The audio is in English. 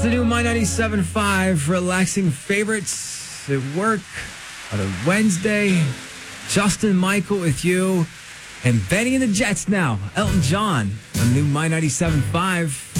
The new My 97.5 relaxing favorites at work on a Wednesday. Justin Michael with you. And Benny and the Jets now. Elton John on new My 97.5.